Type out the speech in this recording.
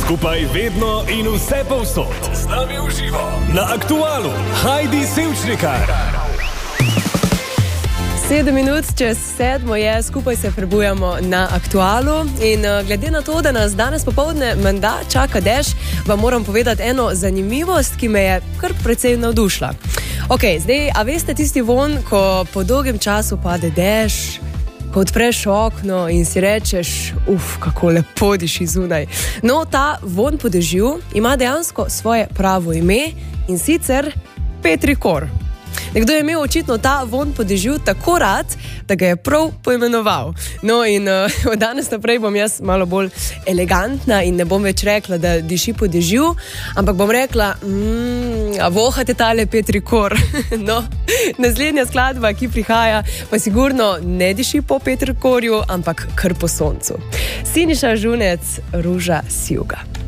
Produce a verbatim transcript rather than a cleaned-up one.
Skupaj vedno in vse povsod. Z nami v živo na Aktualu Heidi Sevčnikar. Sedem minut čez sedmo je, skupaj se prebujamo na Aktualu in uh, glede na to, da nas danes popoldne menda čaka dež, vam moram povedati eno zanimivost, ki me je kar precej navdušila. Ok, zdaj, a veste tisti von, ko po dolgem času pade dež, ko odpreš okno in si rečeš, uf, kako lepo diši zunaj. No, ta von po dežju ima dejansko svoje pravo ime in sicer petrikor. Nekdo je imel očitno ta von po dežju tako rad, da ga je prav poimenoval. No in uh, od danes naprej bom jaz malo bolj elegantna in ne bom več rekla, da diši po dežju, ampak bom rekla, mmm, a vohate tale petrikor. No, naslednja skladba, ki prihaja, pa sigurno ne diši po petrikorju, ampak kar po soncu. Siniša Žunec, Ruža Sjuga.